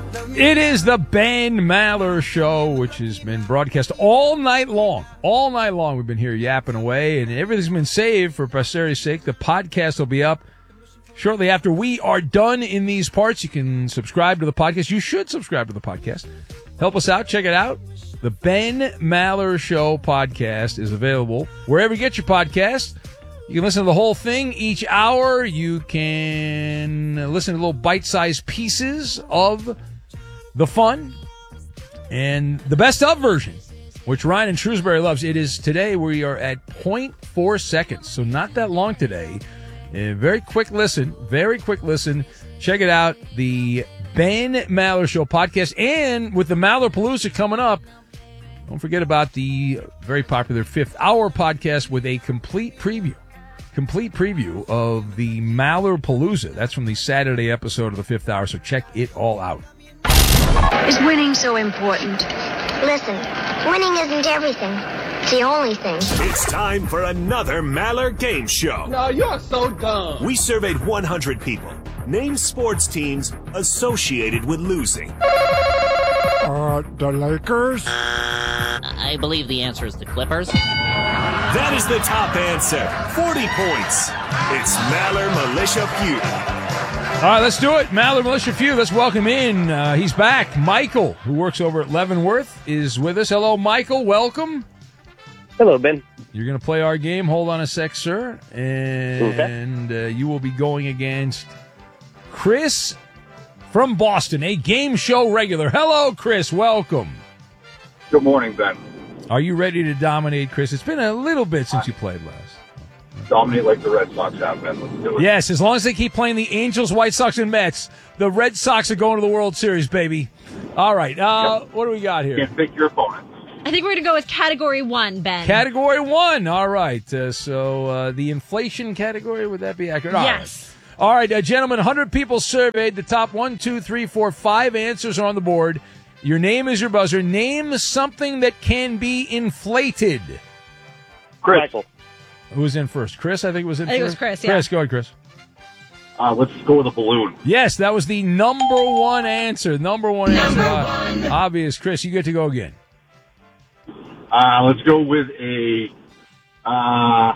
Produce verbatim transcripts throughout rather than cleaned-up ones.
It is the Ben Maller Show, which has been broadcast all night long. All night long we've been here yapping away, and everything's been saved for posterity's sake. The podcast will be up shortly after we are done in these parts. You can subscribe to the podcast. You should subscribe to the podcast. Help us out. Check it out. The Ben Maller Show podcast is available wherever you get your podcast. You can listen to the whole thing each hour. You can listen to little bite-sized pieces of the fun and the best of version, which Ryan and Shrewsbury loves. It is today. We are at zero point four seconds, so not that long today. A very quick listen, very quick listen. Check it out, the Ben Maller Show podcast. And with the Maller Palooza coming up, don't forget about the very popular Fifth Hour podcast with a complete preview. Complete preview of the Maller Palooza. That's from the Saturday episode of the Fifth Hour, so check it all out. Is winning so important? Listen, winning isn't everything. It's the only thing. It's time for another Maller Game Show. No, you're so dumb. We surveyed one hundred people. Name sports teams associated with losing. Uh, the Lakers? I believe the answer is the Clippers. That is the top answer. forty points. It's Maller Militia Feud. All right, let's do it. Maller Militia Feud. Let's welcome in. Uh, he's back. Michael, who works over at Leavenworth, is with us. Hello, Michael. Welcome. Hello, Ben. You're going to play our game. Hold on a sec, sir. And uh, you will be going against Chris from Boston, a game show regular. Hello, Chris. Welcome. Good morning, Ben. Are you ready to dominate, Chris? It's been a little bit since you played last. Dominate like the Red Sox have been. Let's do it. Yes, as long as they keep playing the Angels, White Sox, and Mets, the Red Sox are going to the World Series, baby. All right, uh, yep. What do we got here? Can't pick your opponent. I think we're going to go with category one, Ben. Category one. All right. Uh, so uh, the inflation category, would that be accurate? All yes. Right. All right, uh, gentlemen, one hundred people surveyed. The top one, two, three, four, five answers are on the board. Your name is your buzzer. Name something that can be inflated. Chris. Who was in first? Chris, I think, was in I think first. it was Chris, yeah. Chris, go ahead, Chris. Uh, let's go with a balloon. Yes, that was the number one answer. Number one number answer. One. Obvious. Chris, you get to go again. Uh, let's go with a uh,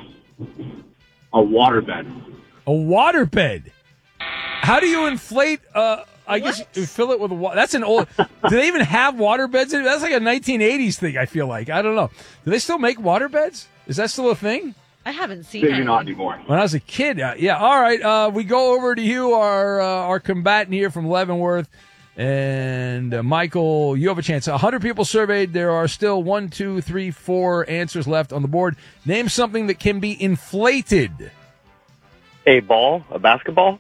a waterbed. A waterbed. How do you inflate? Uh, I what? guess you fill it with water. That's an old. Do they even have waterbeds? That's like a nineteen eighties thing. I feel like I don't know. Do they still make waterbeds? Is that still a thing? I haven't seen Maybe it. not anymore. When I was a kid, uh, yeah. All right, uh, we go over to you, our uh, our combatant here from Leavenworth, and uh, Michael. You have a chance. A hundred people surveyed. There are still one, two, three, four answers left on the board. Name something that can be inflated. A ball, a basketball.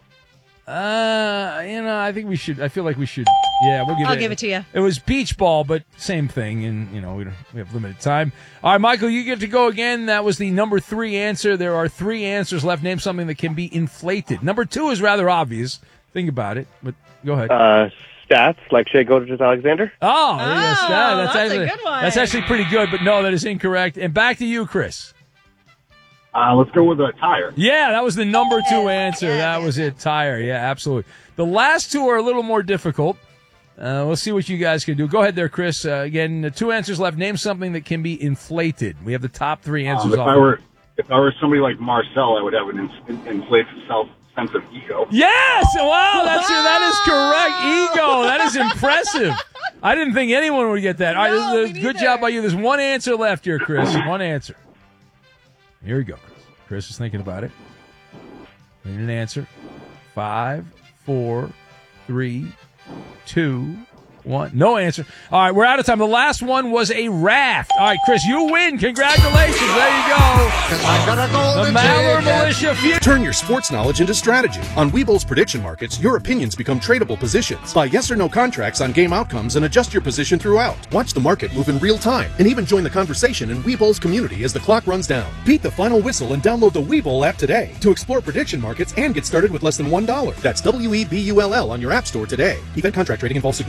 Uh, you know, I think we should. I feel like we should. Yeah, we'll give I'll it. give it to you. It was beach ball, but same thing, and you know we don't, we have limited time. All right, Michael, you get to go again. That was the number three answer. There are three answers left. Name something that can be inflated. Number two is rather obvious. Think about it, but go ahead. Uh, stats like Shea Gilgeous-Alexander. Oh, there you go, Oh, stat. That's, that's a actually good one. That's actually pretty good, but no, that is incorrect. And back to you, Chris. Uh, let's go with a tire. Yeah, that was the number two answer. Yeah, that yeah. was it. Tire. Yeah, absolutely. The last two are a little more difficult. Uh, we'll see what you guys can do. Go ahead there, Chris. Uh, again, two answers left. Name something that can be inflated. We have the top three answers. Um, if off. I were if I were somebody like Marcel, I would have an in, inflated self sense of ego. Yes! Wow, that's that is correct. Ego. That is impressive. I didn't think anyone would get that. All right, No, this is- me good neither. job by you. There's one answer left here, Chris. One answer. Here we go, Chris. Chris is thinking about it. Need an answer. Five, four, three, two, one. No answer. All right, we're out of time. The last one was a raft. All right, Chris, you win. Congratulations. There you go. The Maller Militia Feud. Turn your sports knowledge into strategy. On Webull's prediction markets, your opinions become tradable positions. Buy yes or no contracts on game outcomes and adjust your position throughout. Watch the market move in real time and even join the conversation in Webull's community as the clock runs down. Beat the final whistle and download the Webull app today to explore prediction markets and get started with less than one dollar. That's W E B U L L on your app store today. Event contract trading involves significant risk and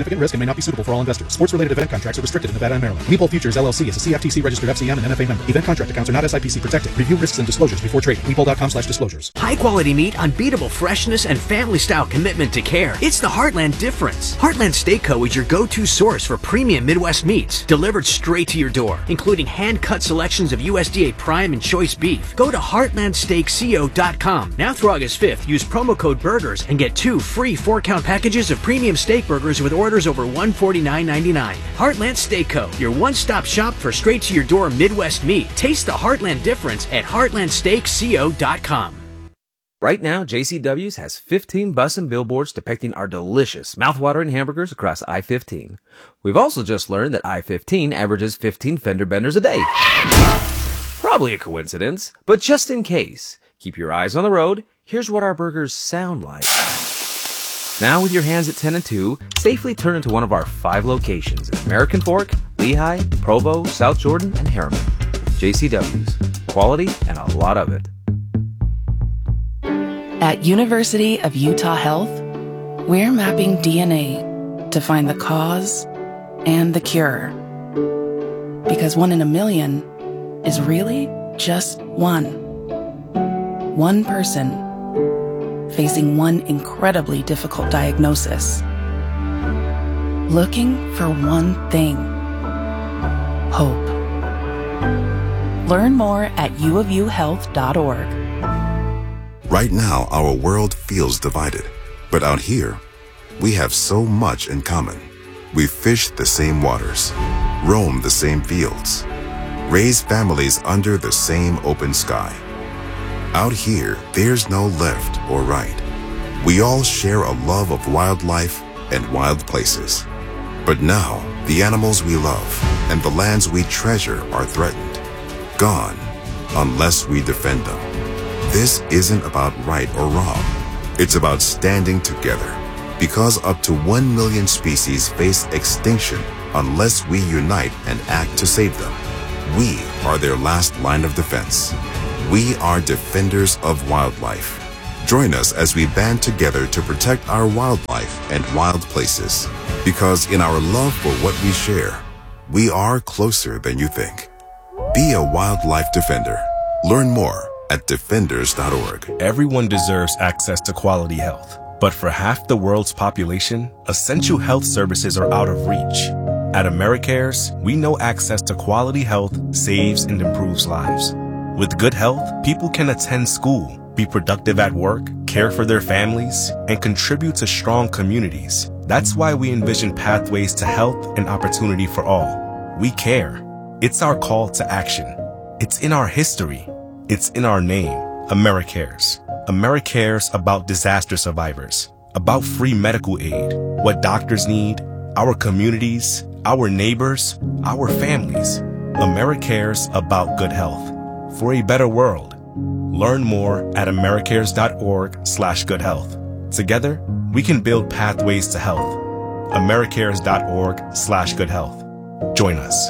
may not be suitable for all investors. Sports-related event contracts are restricted in Nevada and Maryland. Webull Futures, L L C is a C F T C-registered F C M and N F A member. Event contract accounts are not S I P C protected. Review risks and disclosures before trading. Webull.com slash disclosures. High-quality meat, unbeatable freshness, and family-style commitment to care. It's the Heartland difference. Heartland Steak Co. is your go-to source for premium Midwest meats, delivered straight to your door, including hand-cut selections of U S D A Prime and Choice beef. Go to heartland steak co dot com. Now through August fifth, use promo code BURGERS and get two free four-count packages of premium steak burgers with orders over one hundred forty-nine ninety-nine. Heartland Steak Co., your one-stop shop for straight-to-your-door Midwest meat. Taste the Heartland difference at heartland steak co dot com. Right now, J C W's has fifteen bus and billboards depicting our delicious, mouthwatering hamburgers across I fifteen. We've also just learned that I fifteen averages fifteen fender benders a day. Probably a coincidence, but just in case, keep your eyes on the road. Here's what our burgers sound like. Now with your hands at ten and two, safely turn into one of our five locations in American Fork, Lehigh, Provo, South Jordan, and Harriman. J C W's. Quality and a lot of it. At University of Utah Health, we're mapping D N A to find the cause and the cure. Because one in a million is really just one. One person facing one incredibly difficult diagnosis, looking for one thing: hope. Learn more at u of u health dot org. Right now, our world feels divided. But out here, we have so much in common. We fish the same waters, roam the same fields, raise families under the same open sky. Out here, there's no left or right. We all share a love of wildlife and wild places. But now, the animals we love and the lands we treasure are threatened, gone, unless we defend them. This isn't about right or wrong. It's about standing together, because up to one million species face extinction unless we unite and act to save them. We are their last line of defense. We are defenders of wildlife. Join us as we band together to protect our wildlife and wild places. Because in our love for what we share, we are closer than you think. Be a wildlife defender. Learn more at defenders dot org. Everyone deserves access to quality health. But for half the world's population, essential health services are out of reach. At AmeriCares, we know access to quality health saves and improves lives. With good health, people can attend school, be productive at work, care for their families, and contribute to strong communities. That's why we envision pathways to health and opportunity for all. We care. It's our call to action. It's in our history. It's in our name. AmeriCares. AmeriCares about disaster survivors, about free medical aid, what doctors need, our communities, our neighbors, our families. AmeriCares about good health. For a better world. Learn more at americares dot org slash good health. Together, we can build pathways to health. americares dot org slash good health. Join us.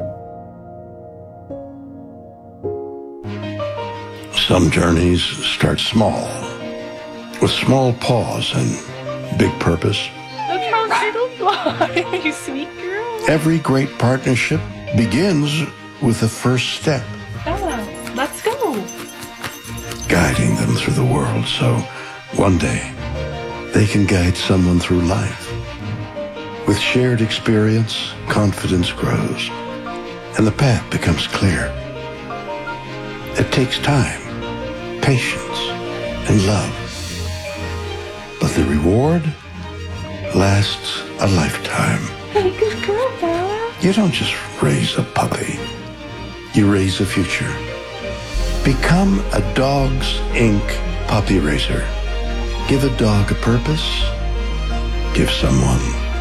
Some journeys start small, with small pause and big purpose. Look how little fly, you sweet girl. Every great partnership begins with the first step. Bella, let's go. Guiding them through the world so one day they can guide someone through life. With shared experience, confidence grows, and the path becomes clear. It takes time, patience, and love. But the reward lasts a lifetime. Hey, good girl, Bella. You don't just raise a puppy. You raise a future. Become a Dogs Incorporated puppy raiser. Give a dog a purpose. Give someone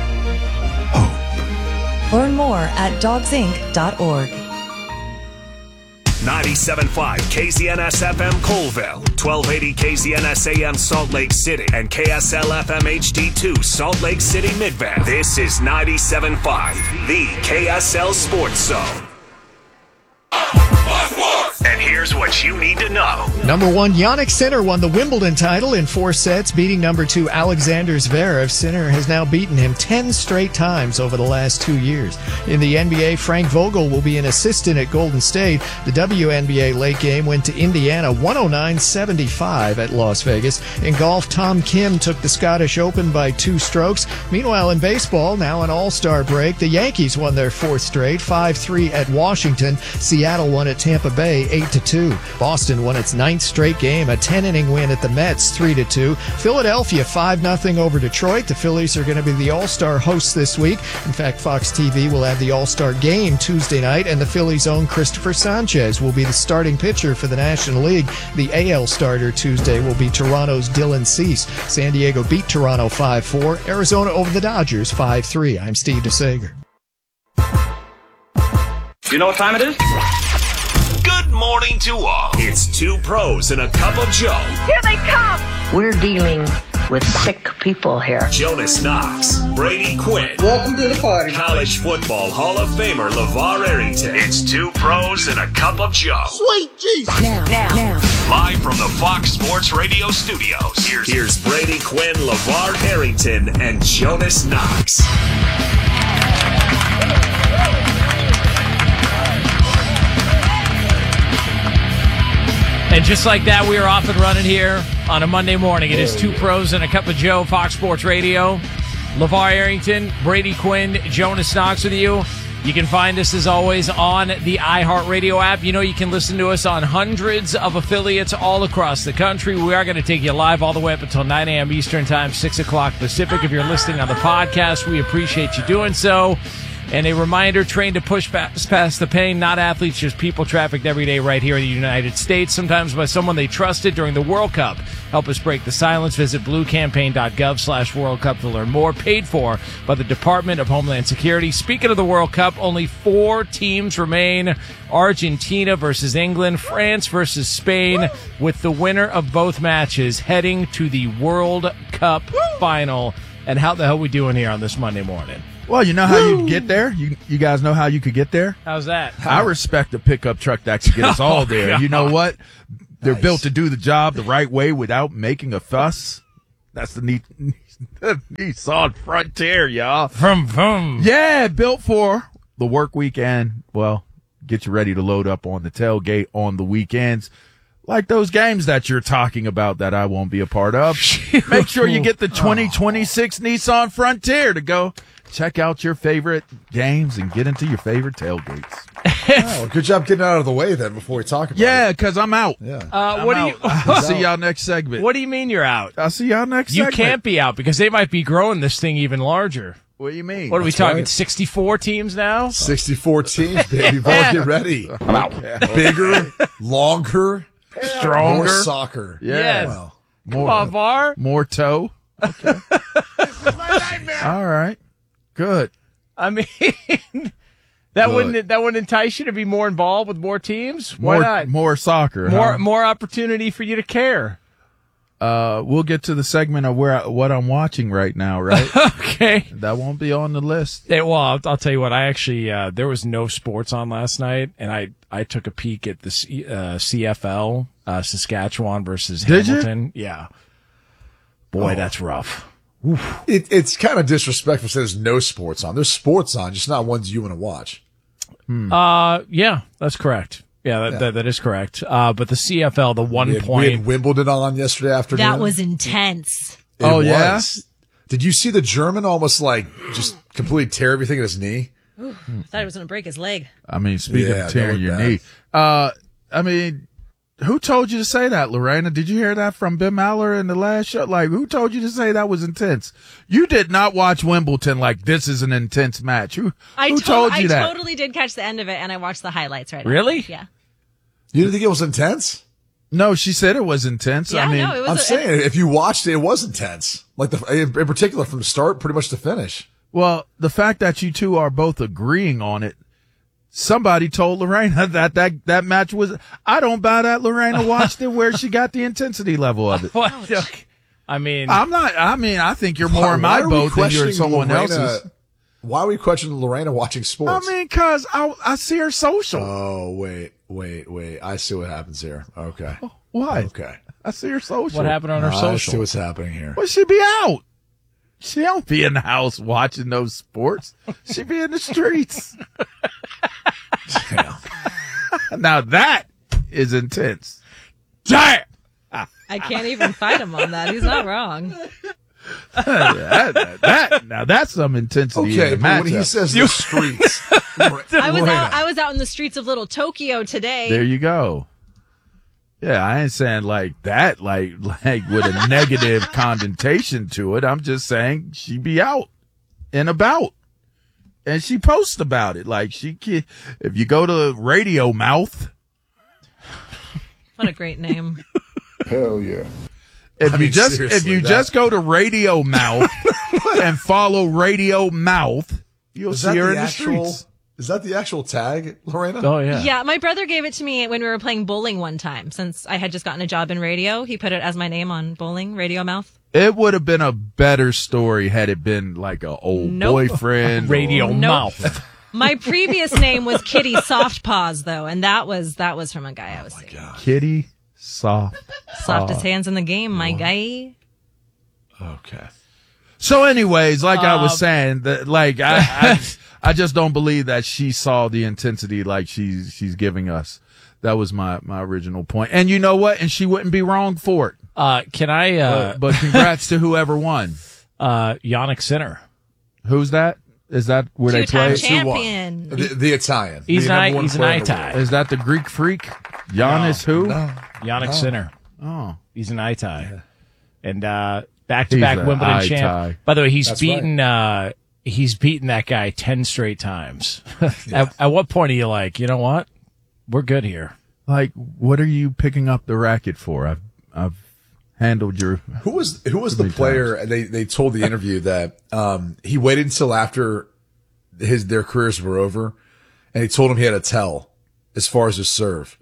hope. Learn more at dogs inc dot org. ninety-seven point five K Z N S F M Colville, twelve eighty K Z N S A M Salt Lake City, and K S L F M H D two Salt Lake City Midvale. This is ninety-seven point five, the K S L Sports Zone. And here's what you need to know. Number one, Jannik Sinner won the Wimbledon title in four sets, beating number two Alexander Zverev. Sinner has now beaten him ten straight times over the last two years. In the N B A, Frank Vogel will be an assistant at Golden State. The W N B A late game went to Indiana, one oh nine seventy-five at Las Vegas. In golf, Tom Kim took the Scottish Open by two strokes. Meanwhile, in baseball, now an all-star break, the Yankees won their fourth straight, five three at Washington. Seattle won at Tampa Bay, eight to two. Boston won its ninth straight game, a ten-inning win at the Mets, three to two. Philadelphia, five nothing over Detroit. The Phillies are going to be the all-star hosts this week. In fact, Fox T V will have the all-star game Tuesday night, and the Phillies' own Christopher Sanchez will be the starting pitcher for the National League. The A L starter Tuesday will be Toronto's Dylan Cease. San Diego beat Toronto five four. Arizona over the Dodgers five three. I'm Steve DeSager. You know what time it is? Good morning to all. It's two pros and a cup of Joe. Here they come! We're dealing with sick people here. Jonas Knox, Brady Quinn. Welcome to the party. College football Hall of Famer LeVar Arrington. It's two pros and a cup of Joe. Sweet Jesus. Now, now, now. Live from the Fox Sports Radio studios. Here's, here's Brady Quinn, LeVar Arrington, and Jonas Knox. And just like that, we are off and running here on a Monday morning. It is two pros and a cup of Joe, Fox Sports Radio. LeVar Arrington, Brady Quinn, Jonas Knox with you. You can find us, as always, on the iHeartRadio app. You know you can listen to us on hundreds of affiliates all across the country. We are going to take you live all the way up until nine a.m. Eastern Time, six o'clock Pacific. If you're listening on the podcast, we appreciate you doing so. And a reminder, train to push past, past the pain, not athletes, just people trafficked every day right here in the United States, sometimes by someone they trusted during the World Cup. Help us break the silence. Visit bluecampaign.gov slash World Cup to learn more. Paid for by the Department of Homeland Security. Speaking of the World Cup, only four teams remain. Argentina versus England, France versus Spain, with the winner of both matches heading to the World Cup final. And how the hell are we doing here on this Monday morning? Well, you know how you get there? You you guys know how you could get there? How's that? I respect a pickup truck that can get us all there. Oh, you know what? They're Nice. built to do the job the right way without making a fuss. That's the neat, the Nissan Frontier, y'all. Vroom, vroom. Yeah, built for the work weekend. Well, get you ready to load up on the tailgate on the weekends. Like those games that you're talking about that I won't be a part of. Make sure you get the twenty twenty-six Nissan Frontier to go check out your favorite games and get into your favorite tailgates. Oh, good job getting out of the way then before we talk about Yeah, it. because I'm out. Yeah. Uh, I'm what out. do you? I'll see y'all next segment. What do you mean you're out? I'll see y'all next You segment. can't be out because they might be growing this thing even larger. What do you mean? What are we That's talking? right. sixty-four teams now? sixty-four teams, baby. Ball, get ready. I'm out. Bigger, longer, Stronger. more soccer. Yeah. Yes. Well, Come on, Var. More toe. Okay. All right. Good. I mean, that Good. wouldn't that wouldn't entice you to be more involved with more teams? Why More, not? more soccer. More huh? more opportunity for you to care. Uh, we'll get to the segment of where I, what I'm watching right now, right? Okay. That won't be on the list. Yeah, well, I'll, I'll tell you what. I actually uh, there was no sports on last night, and I I took a peek at the C, uh, C F L, uh, Saskatchewan versus Did you? Hamilton. Yeah. Boy, Oh. that's rough. It, it's kind of disrespectful to say there's no sports on. There's sports on, just not ones you want to watch. Hmm. Uh, yeah, that's correct. Yeah, that, Yeah. that, that is correct. Uh, but the C F L, the one We had, point. we had Wimbledon on yesterday afternoon. That was intense. It Oh, yeah? was. Did you see the German almost like just completely tear everything at his knee? Ooh, thought he was going to break his leg. I mean, speaking Yeah, of tearing that your looked bad. knee, uh, I mean, who told you to say that, Lorena? Did you hear that from Ben Maller in the last show? Like, who told you to say that was intense? You did not watch Wimbledon like this is an intense match. Who, I who to- told you I that? totally did catch the end of it, and I watched the highlights right Really? after. Yeah. You didn't think it was intense? No, she said it was intense. Yeah, I mean, no, it was I'm a- saying if you watched it, it was intense. Like the in in particular from the start, pretty much to finish. well, the fact that you two are both agreeing on it, somebody told Lorena that that, that match was, I don't buy that Lorena watched it where she got the intensity level of it. What? Look, I mean, I'm not, I mean, I think you're more Why- in why my are we boat than you're in questioning someone Lorena- else's. Why are we questioning Lorena watching sports? I mean, cause I I see her social. Oh wait, wait, wait! I see what happens here. Okay. Why? Okay. I see her social. What happened on her Uh, I social? see what's happening here. Well, she be out. She don't be in the house watching those sports. She be in the streets. Now that is intense. Damn. I can't even fight him on that. He's not wrong. that, that, that- now that's some intensity. Okay, in the but when he matchup. says the streets, I was Lorena. out. I was out in the streets of Little Tokyo today. There you go. Yeah, I ain't saying like that, like like with a negative connotation to it. I'm just saying she be out and about, and she posts about it. Like she, can, if you go to Radio Mouth, What a great name. Hell yeah! if I you mean, just if seriously, you that- just go to Radio Mouth and follow Radio Mouth, you'll Is see that her the in the actual? streets. Is that the actual tag, Lorena? Oh yeah. Yeah, my brother gave it to me when we were playing bowling one time. Since I had just gotten a job in radio, he put it as my name on bowling, Radio Mouth. It would have been a better story had it been like a old Nope. boyfriend. Radio or- Nope. Mouth. My previous name was Kitty Soft Paws, though, and that was that was from a guy I was seeing. Kitty Soft. Softest Paws. hands in the game, my guy. Okay. So, anyways, like I was Um, saying, that like I, I, I just don't believe that she saw the intensity like she's she's giving us. That was my my original point. And you know what? And she wouldn't be wrong for it. Uh, can I? Uh, But, but congrats to whoever won. uh, Yannick Sinner. Who's that? Is that where they Two-time play? champion. The, the Italian. He's the an number I- one he's an player in the I-tie. world. Is that the Greek freak? Giannis who? No. Yannick No. Sinner. Oh, He's an I-tie. And uh, He's back-to-back a Wimbledon I-tie. champ. By the way, he's That's beaten uh, he's beaten that guy ten straight times. at, at what point are you like, you know what? We're good here. like what are you picking up the racket for? I've I've handled your. Who was who was Too the many player? They they told the interview that um, he waited until after his their careers were over, and he told him he had to tell as far as his serve.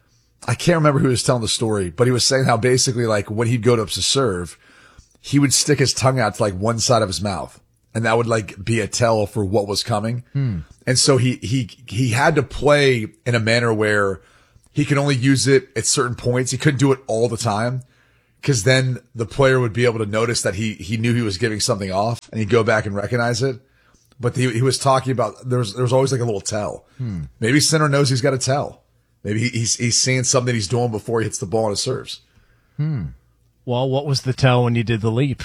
I can't remember who was telling the story, but he was saying how basically like when he'd go to serve, he would stick his tongue out to like one side of his mouth, and that would like be a tell for what was coming. Hmm. And so he he he had to play in a manner where he could only use it at certain points. He couldn't do it all the time, because then the player would be able to notice that he he knew he was giving something off, and he'd go back and recognize it. But he he was talking about there was there was always like a little tell. Hmm. Maybe Sinner knows he's got to tell. Maybe he, he's he's seeing something he's doing before he hits the ball and it serves. Hmm. Well, what was the tell when you did the leap?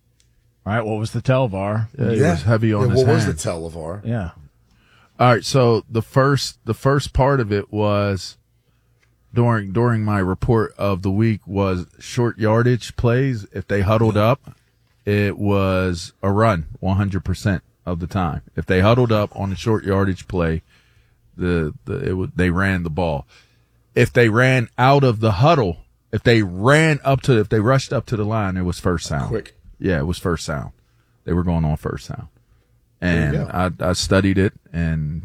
All right, what was the tell, VAR? Yeah, he was heavy on Yeah, his what was hand. the tell, LeVar? Yeah. All right, so the first the first part of it was during during my report of the week was short yardage plays. If they huddled up, it was a run one hundred percent of the time. If they huddled up on a short yardage play, the the it would, they ran the ball. If they ran out of the huddle, if they ran up to if they rushed up to the line, it was first sound. Quick. Yeah, it was first sound. They were going on first sound. There you And I, I studied it and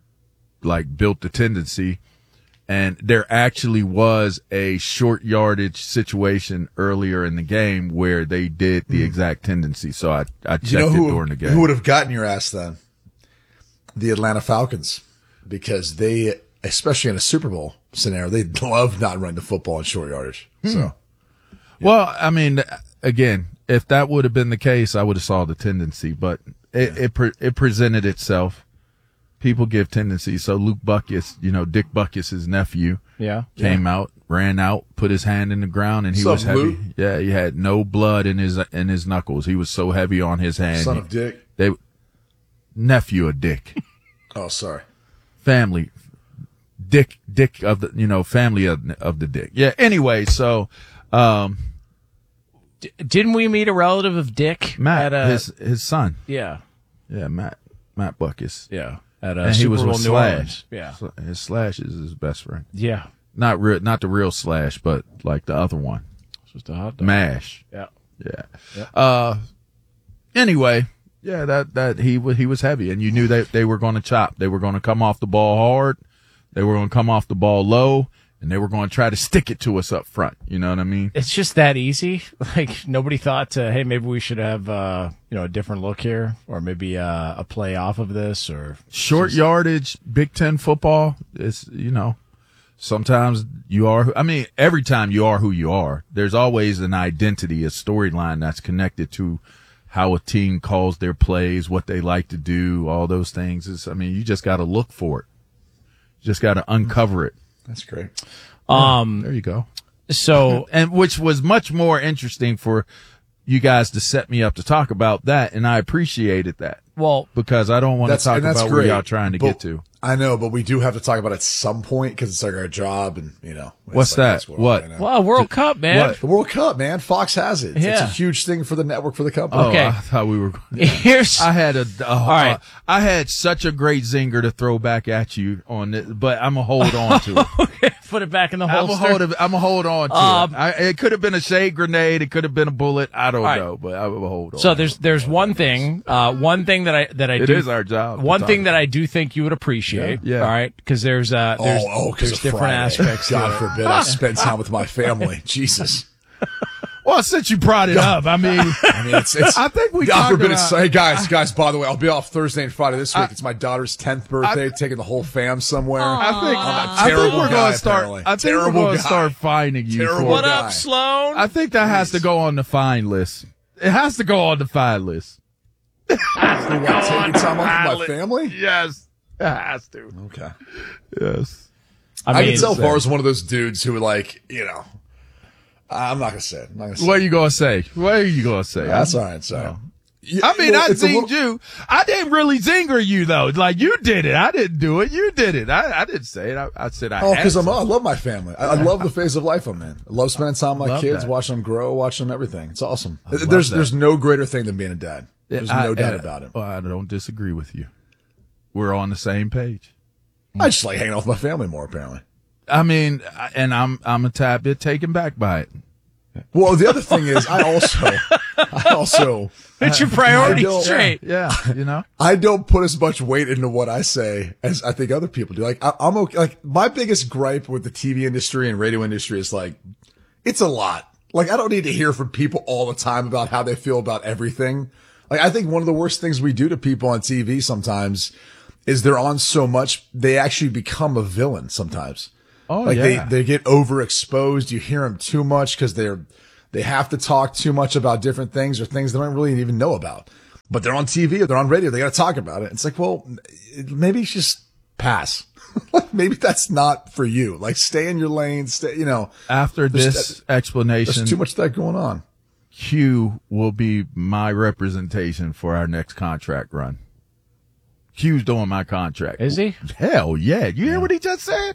like built the tendency. And there actually was a short yardage situation earlier in the game where they did the exact tendency. So I, I checked You know it who during the game. who would have gotten your ass then? The Atlanta Falcons, because they, especially in a Super Bowl scenario, they love not running the football in short yardage. So Well, I mean, again, if that would have been the case, I would have saw the tendency, but it it, pre- it presented itself. People give tendencies. So Luke Buckus, you know, Dick Buckus' nephew, Yeah. came out, ran out, put his hand in the ground, and he What's was up, heavy. Luke? Yeah, he had no blood in his in his knuckles. He was so heavy on his hand. Son He- of Dick. They nephew of Dick, Oh, sorry. family, Dick, Dick of the you know family of of the Dick. Yeah. Anyway, so um, D- didn't we meet a relative of Dick? Matt, At a, his his son. yeah. Yeah, Matt Matt Buckus. Yeah. At a And he Super was Bowl with New Slash. Orleans. Yeah. Sl- His Slash is his best friend. Yeah. Not real, not the real Slash, but like the other one, It's just a hot dog. Mash. Yeah. Yeah. Yeah. Uh. Anyway, yeah, that that he was he was heavy, and you knew that they were going to chop. They were going to come off the ball hard. They were going to come off the ball low, and they were going to try to stick it to us up front. You know what I mean? It's just that easy. Like nobody thought to, hey, maybe we should have, uh, you know, a different look here, or maybe uh, a play off of this, or Short just- yardage, Big Ten football is, you know, sometimes you are, who- I mean, every time you are who you are, there's always an identity, a storyline that's connected to how a team calls their plays, what they like to do, all those things. Is, I mean, you just got to look for it. You just got to uncover it. That's great. Um, there you go. So, and which was much more interesting for you guys to set me up to talk about that, and I appreciated that. Well, because I don't want to That's- talk and that's about where great, y'all trying to but- get to. I know, but we do have to talk about it at some point because it's like our job, and you know. it's What's like, that? that's going on What? right now. Well, World Cup, man. What? The World Cup, man. Fox has it. It's, Yeah. it's a huge thing for the network, for the company. Oh, I thought we were. Here's. I had a. Uh, All right. I had such a great zinger to throw back at you on it, but I'm gonna hold on to it. Put it back in the I'm holster. gonna hold it. I'm gonna hold on to Um, it. I, it could have been a shade grenade. It could have been a bullet. I don't All right. know, but I will hold on. So there's there's one thing, uh, one thing that I that I It do. is our job to One talk thing that I do think you would appreciate. Yeah. Yeah. All right, because there's uh there's, oh, oh, because there's different Friday. aspects. God to it. forbid I spend time with my family. Jesus. Well, since you brought it up, I mean, I mean, it's, it's I think we God talked forbid about- it's, hey guys, guys, by the way, I'll be off Thursday and Friday this week. I- it's my daughter's tenth birthday, taking the whole fam somewhere. I think. I'm a I think terrible we're guy, gonna start. apparently. I think Terrible we're gonna guy. start finding you. Terrible for What it. guy. up, Sloan? I think that has to go on the fine list. It has to go on the fine list. You want to take time off with my family? Yes, it has to. Okay. Yes. I, I mean, can tell say- Bar's one of those dudes who, like, you know, I'm not gonna say it. I'm not gonna say What are it. you gonna say? What are you gonna say? That's all right. Sorry. Yeah, I mean, well, I it's a zinged little- you. I didn't really zinger you though. Like you did it. I didn't do it. You did it. I, I didn't say it. I, I said I. Oh, had because I'm to. I love my family. I, I love the phase of life I'm in. I love spending time with my Love kids, that. watching them grow, watching them everything. It's awesome. love There's that. there's no greater thing than being a dad. There's I- no doubt I- about it. Well, I don't disagree with you. We're on the same page. I just like hanging out with my family more. Apparently. I mean, I- and I'm I'm a tad bit taken back by it. Well, the other thing is, I also, I also, It's your I priority don't- straight. Yeah, you know. I don't put as much weight into what I say as I think other people do. Like, I, I'm okay. Like, my biggest gripe with the T V industry and radio industry is like, it's a lot. Like, I don't need to hear from people all the time about how they feel about everything. Like, I think one of the worst things we do to people on T V sometimes is they're on so much, they actually become a villain sometimes. Oh, like yeah. they, they get overexposed. You hear them too much because they're, they have to talk too much about different things or things they don't really even know about. But they're on T V or they're on radio. They got to talk about it. It's like, well, maybe it's just pass. Maybe that's not for you. Like, stay in your lane. Stay, you know, After There's- this explanation, there's too much of that going on. Q will be my representation for our next contract run. Q's doing my contract. Is he? Hell yeah. You hear what he just said?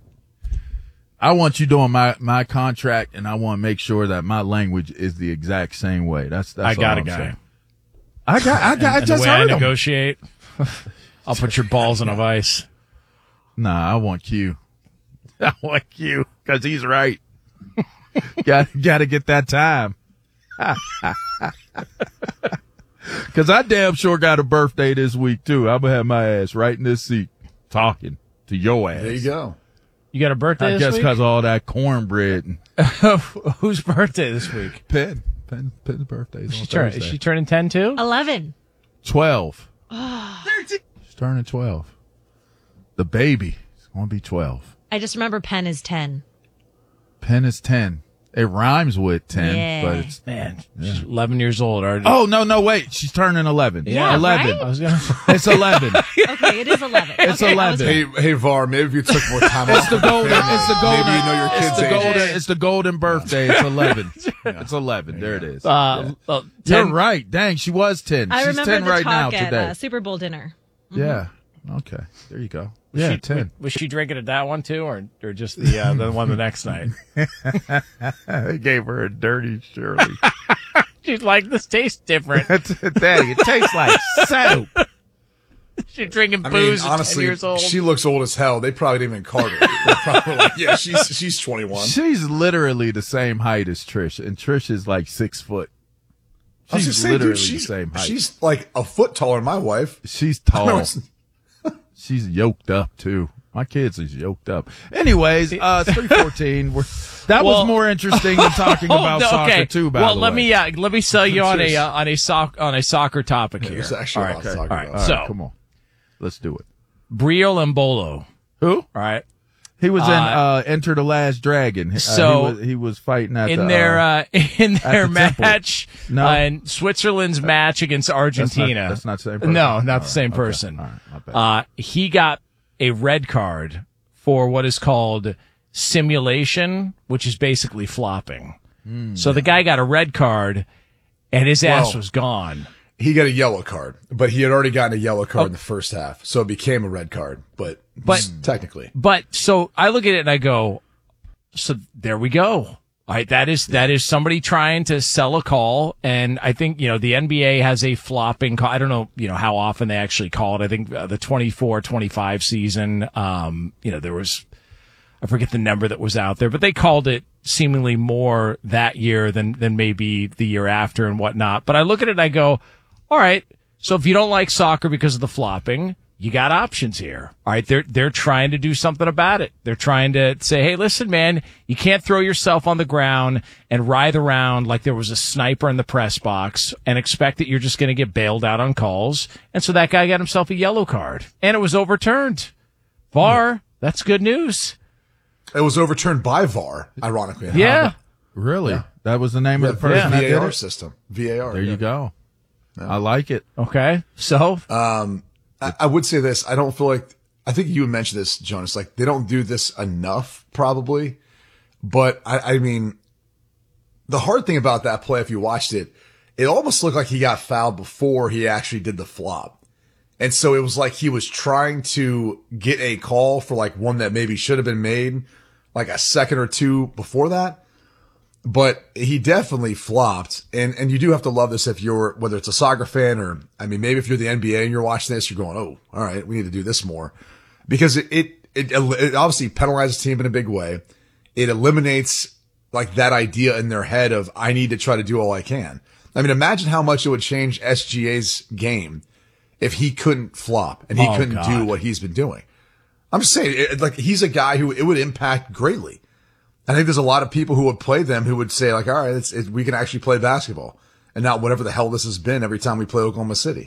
I want you doing my, my contract, and I want to make sure that my language is the exact same way. That's that's I got all a I'm guy. saying. I got I got I And just the way I heard him. negotiate, I'll put your balls in a vice. Nah, I want Q. I want Q because he's right. got got to get that time. Because I damn sure got a birthday this week too. I'm gonna have my ass right in this seat talking to your ass. There you go. You got a birthday I this guess week? because all that cornbread. And Whose birthday this week? Penn, Penn, Penn's birthday. She turn, is she turning ten too? Eleven. twelve. She's turning twelve. The baby is going to be twelve. I just remember Penn is ten. Penn is ten. It rhymes with ten, Yeah. but it's Man, she's eleven years old already. oh no no wait, she's turning eleven. Yeah, eleven. right? I was gonna. It's eleven. Okay, it is eleven. It's Okay, I was- eleven. Hey, hey, Var, maybe if you took more time It's off the with your golden. family, It's the golden. Maybe you know your it's kids' the ages. golden. It's the golden birthday. It's eleven. It's eleven. There it is. Uh, uh, You're ten, right. Dang, she was ten. I She's remember ten the right now talk at today. uh, Super Bowl dinner. Yeah. Okay. There you go. Was Yeah, she, ten. Was she drinking at that one too, or or just the uh, the one the next night? They gave her a dirty Shirley. She's like, this tastes different. Dang, it tastes like soap. She's drinking I booze mean, at honestly, ten years old. she looks old as hell. They probably didn't even card her. They're probably like, yeah, she's she's twenty-one. She's literally the same height as Trish, and Trish is like six foot. I was She's just saying, literally dude, she's, the same height. She's like a foot taller than my wife. She's I know tall. it's- She's yoked up too. My kids is yoked up. Anyways, uh, it's three fourteen. We're, that Well- was more interesting than talking about Oh, soccer okay. too. By well, the let way. me uh, let me sell you on a Serious. uh, on a soc- on a soccer topic here. there's actually all a right, lot to talk all right. about. All So right, come on, let's do it. Brio Embolo. Who? All right. He was in Uh, uh, Enter the Last Dragon. Uh, So, he was, he was fighting at in the, their uh, uh, in at their the temple. match, No. uh, in Switzerland's match against Argentina. That's not, that's not the same person. No, All not right, the same okay. person. All right, my bad. Uh, he got a red card for what is called simulation, which is basically flopping. Mm, so the guy got a red card, and his ass Well, was gone. He got a yellow card, but he had already gotten a yellow card in the first half, so it became a red card. But, But- technically, But so I look at it and I go, so there we go. All right, that is that is somebody trying to sell a call, and I think you know the N B A has a flopping call. I don't know, you know how often they actually call it. I think uh, the twenty-four twenty-five season, um, you know, there was I forget the number that was out there, but they called it seemingly more that year than than maybe the year after and whatnot. But I look at it and I go, all right, so if you don't like soccer because of the flopping, you got options here. All right. They're, they're trying to do something about it. They're trying to say, hey, listen, man, you can't throw yourself on the ground and writhe around like there was a sniper in the press box and expect that you're just going to get bailed out on calls. And so that guy got himself a yellow card and it was overturned. V A R, that's good news. it was overturned by V A R. Ironically, enough. Yeah. Really? Yeah. That was the name Yeah, of the person that V did A R it? system. V A R. There yeah. you go. I like it. Okay. So, Um, I, I would say this. I don't feel like, I think you mentioned this, Jonas, like they don't do this enough probably, but I, I mean, the hard thing about that play, if you watched it, it almost looked like he got fouled before he actually did the flop. And so it was like he was trying to get a call for like one that maybe should have been made like a second or two before that. But he definitely flopped. And, and you do have to love this if you're, whether it's a soccer fan or, I mean, maybe if you're the N B A and you're watching this, you're going, oh, all right, we need to do this more because it, it, it, it obviously penalizes the team in a big way. It eliminates like that idea in their head of, I need to try to do all I can. I mean, imagine how much it would change S G A's game if he couldn't flop and he Oh, couldn't God. do what he's been doing. I'm just saying, it, like, he's a guy who it would impact greatly. I think there's a lot of people who would play them who would say like, all right, it's, it, we can actually play basketball and not whatever the hell this has been every time we play Oklahoma City.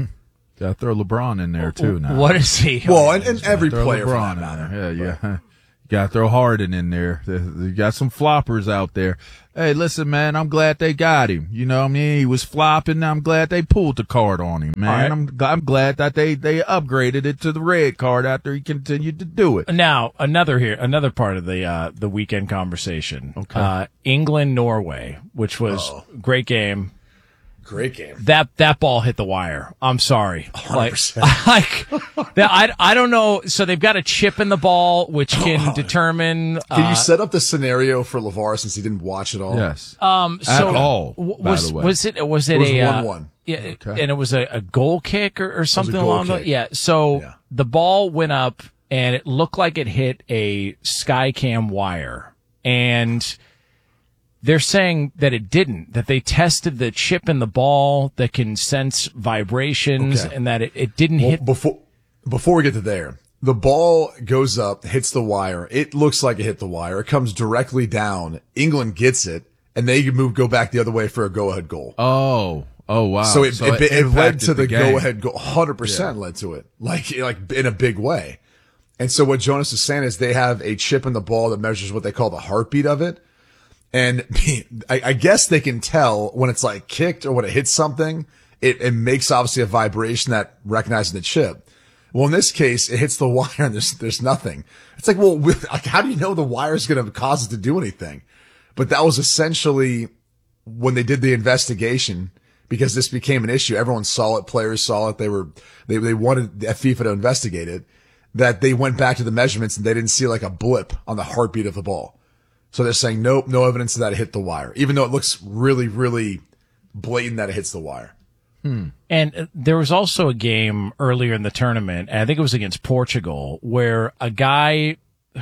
Got to throw LeBron in there too now. what is he? Well, and, and every Throw player for LeBron that in matter. there. Yeah, yeah. You got to throw Harden in there. You got some floppers out there. Hey, listen, man, I'm glad they got him. You know what I mean? He was flopping. I'm glad they pulled the card on him, man. All right. I'm I'm glad that they, they upgraded it to the red card after he continued to do it. Now, another here, another part of the uh, the weekend conversation. Okay. Uh, England Norway, which was Oh. great game. Great game. That that ball hit the wire. I'm sorry. one hundred percent. Like, like that, I I don't know. So they've got a chip in the ball, which can determine. Can uh, you set up the scenario for LeVar since he didn't watch it all? Yes. Um. So At all, w- by was the way. was it was it, It was a uh, one one. Yeah, Okay. and it was a, a goal kick or, or something goal along the kick. yeah. So Yeah. the ball went up and it looked like it hit a Skycam wire, and they're saying that it didn't. That they tested the chip in the ball that can sense vibrations, Okay. and that it, it didn't Well, hit. before before we get to there, the ball goes up, hits the wire. It looks like it hit the wire. It comes directly down. England gets it, and they move go back the other way for a go ahead goal. Oh, oh wow. So it, it, it, led impacted to the, game. go ahead goal. one hundred percent led to it, like like in a big way. And so what Jonas is saying is they have a chip in the ball that measures what they call the heartbeat of it. And I, I guess they can tell when it's like kicked or when it hits something, it, it makes obviously a vibration that recognizes the chip. Well, in this case, it hits the wire and there's, there's nothing. It's like, well, with, like, how do you know the wire is going to cause it to do anything? But that was essentially when they did the investigation because this became an issue. Everyone saw it. Players saw it. They were, they, they wanted FIFA to investigate it, that they went back to the measurements and they didn't see like a blip on the heartbeat of the ball. So they're saying, nope, no evidence that it hit the wire, even though it looks really, really blatant that it hits the wire. Hmm. And uh, there was also a game earlier in the tournament, and I think it was against Portugal, where a guy,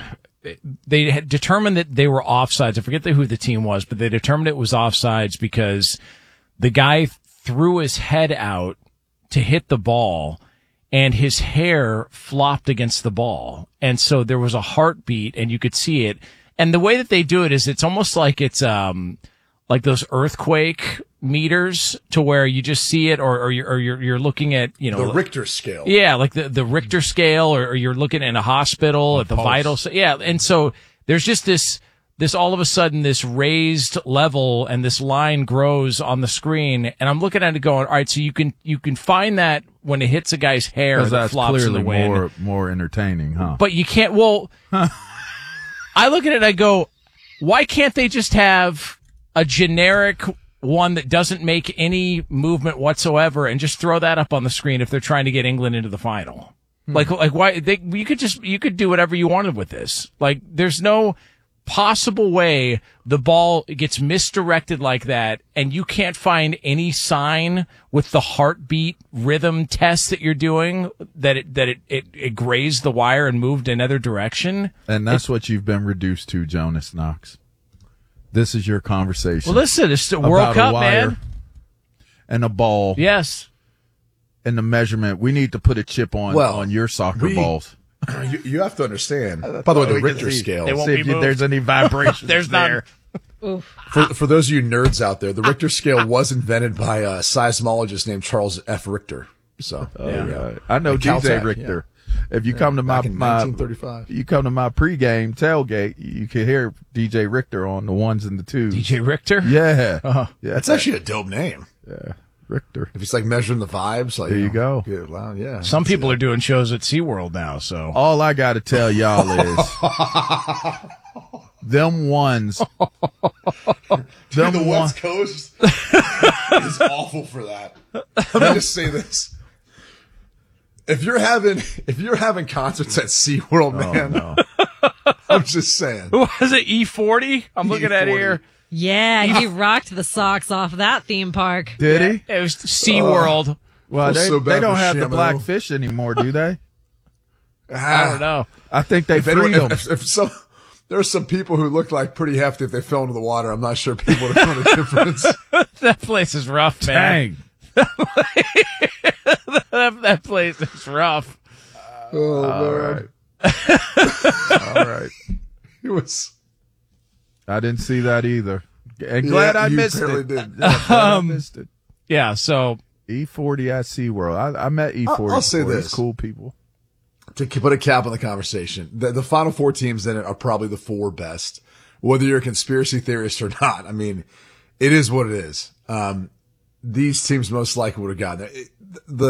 they had determined that they were offsides. I forget who the team was, but they determined it was offsides because the guy threw his head out to hit the ball, and his hair flopped against the ball. And so there was a heartbeat and you could see it. And the way that they do it is it's almost like it's, um, like those earthquake meters to where you just see it, or, or you're, or you're, you're looking at, you know, the Richter scale. Yeah. Like the, the Richter scale, or, or you're looking in a hospital A at the pulse. vital. Yeah. And so there's just this, this all of a sudden, this raised level and this line grows on the screen. And I'm looking at it going, all right, so you can, you can find that when it hits a guy's hair that that's flops in the clearly wind. more, more entertaining, huh? But you can't, well, I look at it and I go, why can't they just have a generic one that doesn't make any movement whatsoever and just throw that up on the screen if they're trying to get England into the final? Hmm. Like, like why they, you could just, you could do whatever you wanted with this. Like, there's no possible way the ball gets misdirected like that, and you can't find any sign with the heartbeat rhythm test that you're doing that it, that it, it, it grazed the wire and moved another direction. And that's it, what you've been reduced to, Jonas Knox. This is your conversation. Well, listen, it's the World Cup, man. And a ball. Yes. And the measurement. We need to put a chip on, Well, on your soccer we- balls. You, you have to understand. By the way, the We can Richter see- scale. They won't See be if you- moved. there's any vibrations There's there. none. For for those of you nerds out there, the Richter scale was invented by a seismologist named Charles F. Richter. So Oh, there you yeah. go. I know At D J Caltech, Richter. yeah. If you Yeah, come to my, back in my nineteen thirty-five. you come to my pregame tailgate, you can hear D J Richter on the ones and the twos. D J Richter? Yeah. Uh-huh. Yeah. That's actually a dope name. Yeah. Richter. If he's like measuring the vibes, like There you know, go. Good, wow, yeah. Some people are doing shows at SeaWorld now, so. All I got to tell y'all is them ones. them Dude, the one- West Coast is awful for that. Let me just say this. If you're having if you're having concerts at SeaWorld, man, no. I'm just saying. Was it E forty? I'm looking at E forty. here. Yeah, he rocked the socks off that theme park. Did he? It was SeaWorld. Well, Feel they, so bad they don't for have the Shamu. black fish anymore, do they? I don't know. I think they If, anyone, freed them. if, if some, there are some people who look like pretty hefty if they fell into the water. I'm not sure people would know the difference. That place is rough, man. Dang. that, that place is rough. Oh, All man. right. All right. It was. I didn't see that either. And glad Yeah, I you missed apparently it. did. Yeah, glad Um, I missed it. Yeah, so. E forty at SeaWorld. I, I met E forty. I'll- I'll say before. It's this. cool people. To put a cap on the conversation, the, the final four teams in it are probably the four best, whether you're a conspiracy theorist or not. I mean, it is what it is. Um, these teams most likely would have gotten there. It, the